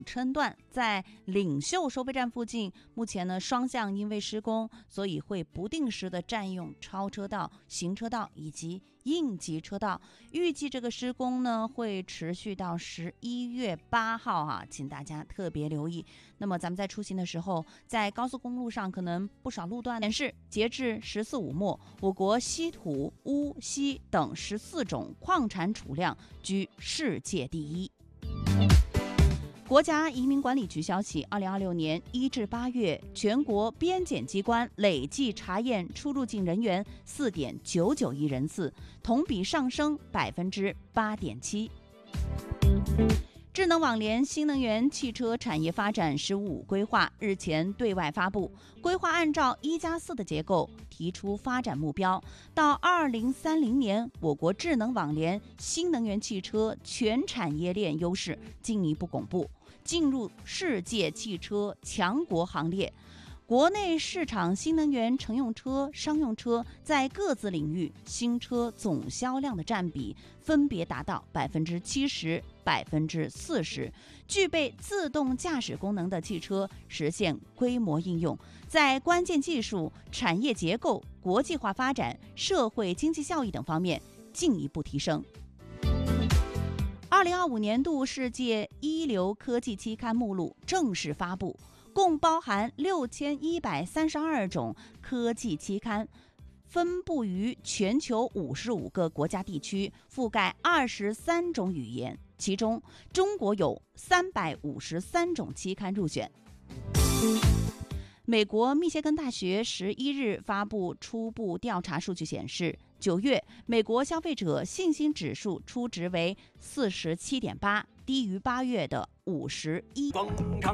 称段，在领袖收费站附近，目前呢双向因为施工，所以会不定时的占用超车道、行车道以及应急车道。预计这个施工呢会持续到11月8号啊，请大家特别留意。那么咱们在出行的时候，在高速公路上可能不少路段显示，截至14五末，我国稀土、钨、锡等14种矿产储量居世界第一。国家移民管理局消息，2026年1至8月，全国边检机关累计查验出入境人员4.99亿人次，同比上升8.7%。智能网联新能源汽车产业发展“十五五”规划日前对外发布，规划按照1+4的结构提出发展目标，到2030年，我国智能网联新能源汽车全产业链优势进一步巩固，进入世界汽车强国行列。国内市场新能源乘用车、商用车在各自领域新车总销量的占比分别达到70%、40%，具备自动驾驶功能的汽车实现规模应用，在关键技术、产业结构、国际化发展、社会经济效益等方面进一步提升。2025年度世界一流科技期刊目录正式发布，共包含6132种科技期刊，分布于全球55个国家地区，覆盖23种语言，其中中国有353种期刊入选。美国密歇根大学11日发布初步调查数据显示，9月美国消费者信心指数初值为47.8，低于8月的51。